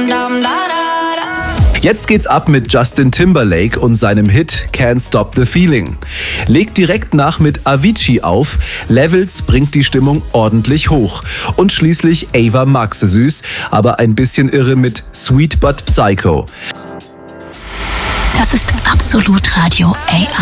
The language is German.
Jetzt geht's ab mit Justin Timberlake und seinem Hit Can't Stop the Feeling. Legt direkt nach mit Avicii auf, Levels bringt die Stimmung ordentlich hoch. Und schließlich Ava Maxesüß, aber ein bisschen irre mit Sweet But Psycho. Das ist Absolut Radio AI.